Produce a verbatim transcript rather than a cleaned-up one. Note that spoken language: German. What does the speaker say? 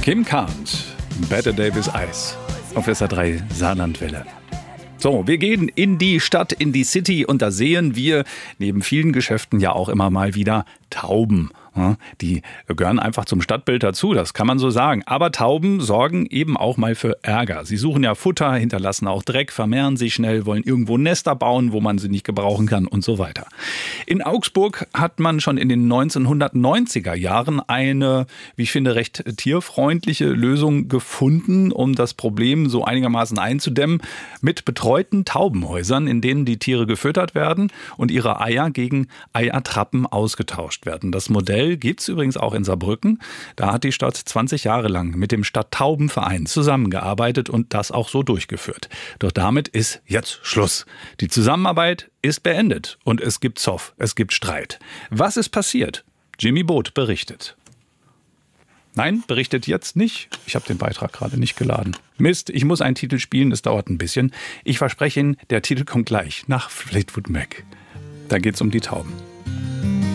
Kim Carnes, Bette Davis Eis auf S R drei Saarlandwelle. So, wir gehen in die Stadt, in die City und da sehen wir neben vielen Geschäften ja auch immer mal wieder Tauben. Die gehören einfach zum Stadtbild dazu, das kann man so sagen. Aber Tauben sorgen eben auch mal für Ärger. Sie suchen ja Futter, hinterlassen auch Dreck, vermehren sich schnell, wollen irgendwo Nester bauen, wo man sie nicht gebrauchen kann und so weiter. In Augsburg hat man schon in den neunzehnhundertneunziger Jahren eine, wie ich finde, recht tierfreundliche Lösung gefunden, um das Problem so einigermaßen einzudämmen, mit betreuten Taubenhäusern, in denen die Tiere gefüttert werden und ihre Eier gegen Eiertrappen ausgetauscht werden. Das Modell gibt es übrigens auch in Saarbrücken. Da hat die Stadt zwanzig Jahre lang mit dem Stadttaubenverein zusammengearbeitet und das auch so durchgeführt. Doch damit ist jetzt Schluss. Die Zusammenarbeit ist beendet und es gibt Zoff, es gibt Streit. Was ist passiert? Jimmy Boot berichtet. Nein, berichtet jetzt nicht. Ich habe den Beitrag gerade nicht geladen. Mist, ich muss einen Titel spielen, das dauert ein bisschen. Ich verspreche Ihnen, der Titel kommt gleich nach Fleetwood Mac. Da geht's um die Tauben.